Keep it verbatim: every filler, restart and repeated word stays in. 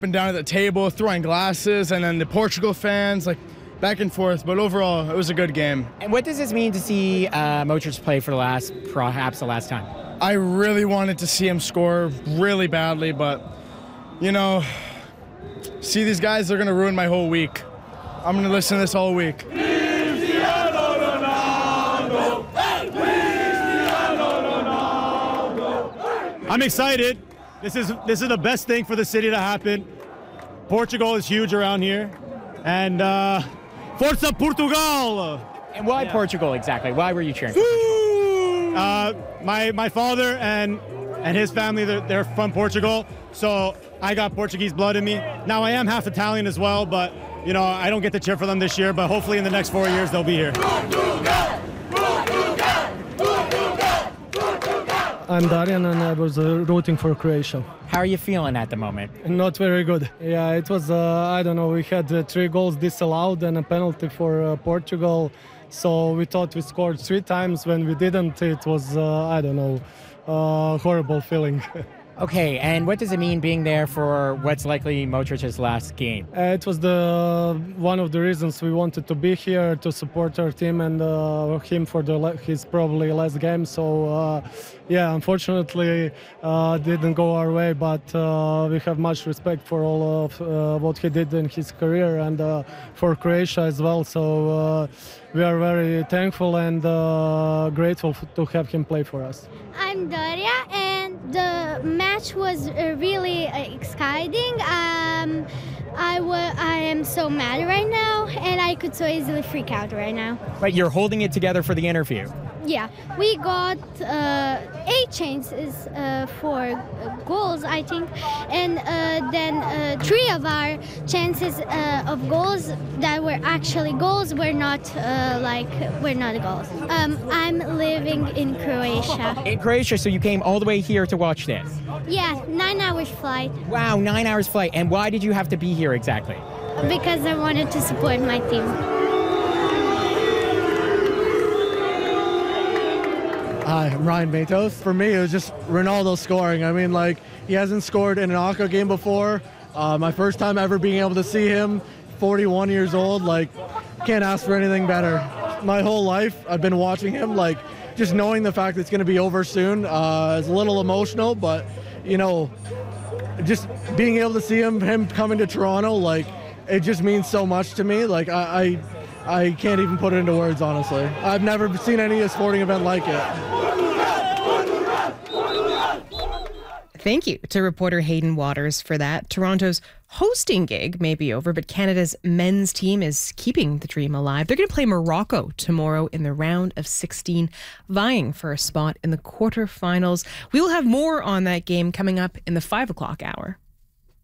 and down at the table, throwing glasses, and then the Portugal fans, like back and forth. But overall, it was a good game. And what does this mean to see uh, Modric play for the last, perhaps the last time? I really wanted to see him score really badly, but, you know, see these guys, they're going to ruin my whole week. I'm going to listen to this all week. I'm excited. This is this is the best thing for the city to happen. Portugal is huge around here, and uh, Forza Portugal! And why yeah. Portugal exactly? Why were you cheering? Uh, my my father and and his family, they're, they're from Portugal, so I got Portuguese blood in me. Now I am half Italian as well, but you know I don't get to cheer for them this year. But hopefully in the next four years they'll be here. I'm Darian and I was uh, rooting for Croatia. How are you feeling at the moment? Not very good. Yeah, it was, uh, I don't know, we had uh, three goals disallowed and a penalty for uh, Portugal. So we thought we scored three times. When we didn't, it was, uh, I don't know, uh, horrible feeling. Okay, and what does it mean being there for what's likely Modric's last game? Uh, it was the one of the reasons we wanted to be here, to support our team and uh, him for the his probably last game. So, uh, yeah, unfortunately, uh, didn't go our way, but uh, we have much respect for all of uh, what he did in his career and uh, for Croatia as well. So uh, we are very thankful and uh, grateful to have him play for us. I'm Daria, and the match was uh, really uh, exciting. Um, I, w- I am so mad right now, and I could so easily freak out right now. But you're holding it together for the interview. Yeah, we got uh, eight chances uh, for uh, goals, I think, and uh, then uh, three of our chances uh, of goals that were actually goals were not uh, like were not goals. Um, I'm living in Croatia. In Croatia, so you came all the way here to watch this? Yeah, nine hours flight. Wow, nine hours flight. And why did you have to be here exactly? Because I wanted to support my team. Hi, I'm Ryan Matos. For me, it was just Ronaldo scoring. I mean, like, he hasn't scored in an A K A game before. Uh, my first time ever being able to see him, forty-one years old, like, can't ask for anything better. My whole life, I've been watching him, like, just knowing the fact that it's going to be over soon uh, is a little emotional, but, you know, just being able to see him, him coming to Toronto, like, it just means so much to me. Like, I... I I can't even put it into words, honestly. I've never seen any sporting event like it. Thank you to reporter Hayden Waters for that. Toronto's hosting gig may be over, but Canada's men's team is keeping the dream alive. They're going to play Morocco tomorrow in the round of sixteen, vying for a spot in the quarterfinals. We will have more on that game coming up in the five o'clock hour.